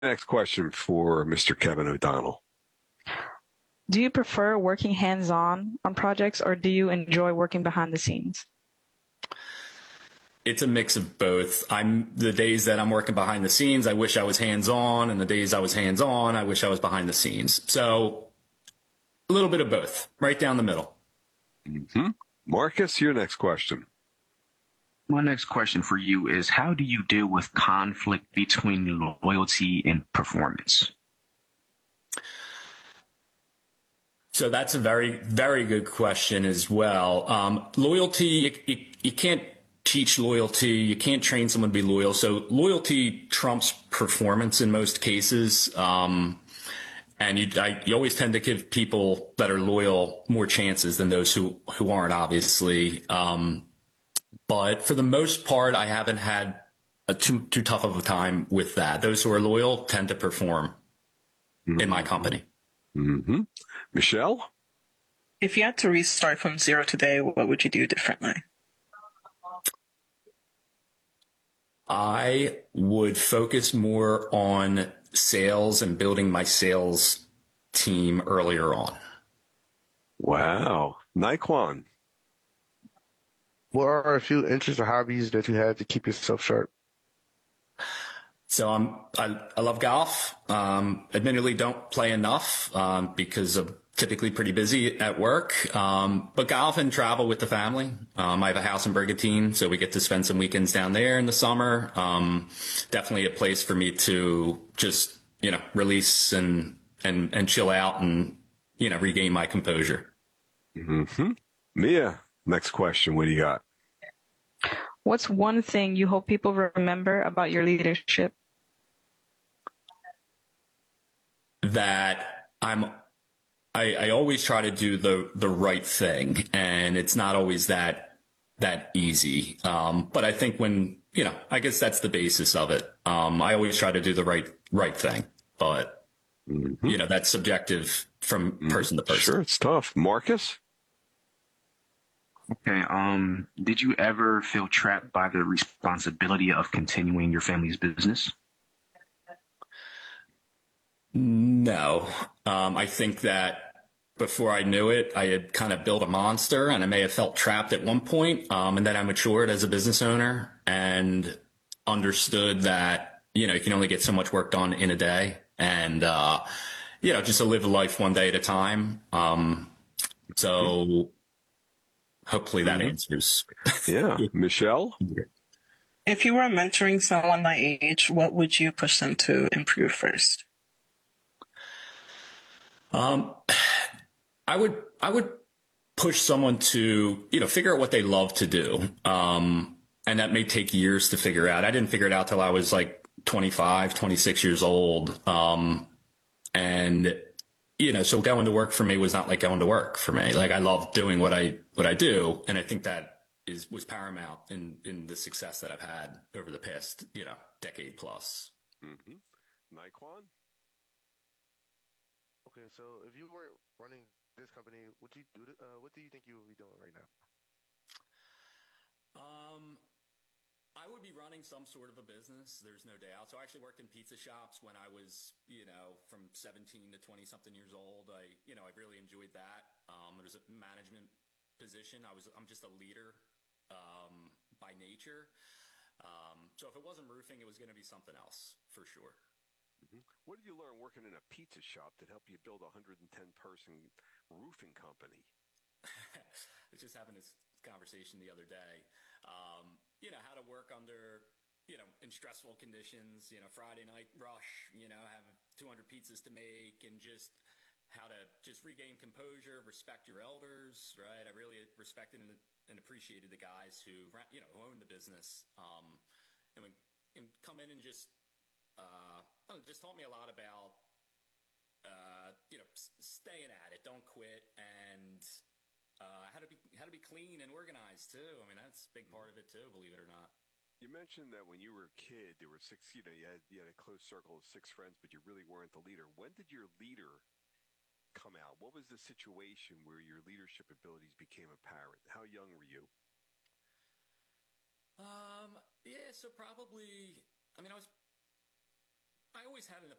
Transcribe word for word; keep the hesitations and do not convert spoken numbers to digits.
Next question for Mister Kevin O'Donnell. Do you prefer working hands-on on projects or do you enjoy working behind the scenes? It's a mix of both. I'm the days that I'm working behind the scenes, I wish I was hands-on, and the days I was hands-on, I wish I was behind the scenes. So a little bit of both, right down the middle. Mm-hmm. Marcus, your next question. My next question for you is, how do you deal with conflict between loyalty and performance? So that's a very, very good question as well. Um, loyalty, you, you, you can't teach loyalty. You can't train someone to be loyal. So loyalty trumps performance in most cases. Um, and you, I, you always tend to give people that are loyal more chances than those who, who aren't, obviously. Um, but for the most part, I haven't had a too, too tough of a time with that. Those who are loyal tend to perform mm-hmm. in my company. Mm-hmm. Michelle? If you had to restart from zero today, what would you do differently? I would focus more on sales and building my sales team earlier on. Wow. Naquan? What are a few interests or hobbies that you have to keep yourself sharp? So um, I, I love golf. Um, admittedly, don't play enough um, because I'm typically pretty busy at work. Um, but golf and travel with the family. Um, I have a house in Brigantine, so we get to spend some weekends down there in the summer. Um, definitely a place for me to just, you know, release and and and chill out and, you know, regain my composure. Mm-hmm. Mia, next question. What do you got? What's one thing you hope people remember about your leadership? That I'm, I, I always try to do the, the right thing, and it's not always that, that easy. Um, but I think when, you know, I guess that's the basis of it. Um, I always try to do the right, right thing, but mm-hmm. you know, that's subjective from person to person. Sure. It's tough. Marcus? Okay. Um, did you ever feel trapped by the responsibility of continuing your family's business? No. Um, I think that before I knew it, I had kind of built a monster, and I may have felt trapped at one point. Um, and then I matured as a business owner and understood that, you know, you can only get so much work done in a day, and, uh, you know, just to live life one day at a time. Um, so hopefully that answers. Yeah. Michelle? If you were mentoring someone my age, what would you push them to improve first? Um, I would, I would push someone to, you know, figure out what they love to do. Um, and that may take years to figure out. I didn't figure it out till I was like twenty-five, twenty-six years old. Um, and, you know, so going to work for me was not like going to work for me. Like I love doing what I, what I do. And I think that is, was paramount in, in the success that I've had over the past, you know, decade plus. Mm-hmm. Naquan? Okay, so if you were running this company, what do you do? To, uh, what do you think you would be doing right now? Um, I would be running some sort of a business. There's no doubt. So I actually worked in pizza shops when I was, you know, from seventeen to twenty something years old. I, you know, I really enjoyed that. Um, there was a management position. I was, I'm just a leader, um, by nature. Um, so if it wasn't roofing, it was going to be something else for sure. Mm-hmm. What did you learn working in a pizza shop that helped you build a one hundred ten person roofing company? I was just having this conversation the other day. Um, you know, how to work under, you know, in stressful conditions, you know, Friday night rush, you know, having two hundred pizzas to make, and just how to just regain composure, respect your elders, right? I really respected and, and appreciated the guys who, you know, who owned the business, um, and, would, and come in and just, uh, just taught me a lot about, uh, you know, staying at it, don't quit, and uh, how to be how to be clean and organized too. I mean, that's a big part of it too, believe it or not. You mentioned that when you were a kid, there were six. You know, you had you had a close circle of six friends, but you really weren't the leader. When did your leader come out? What was the situation where your leadership abilities became apparent? How young were you? Um. Yeah. So probably. I mean, I was I always had an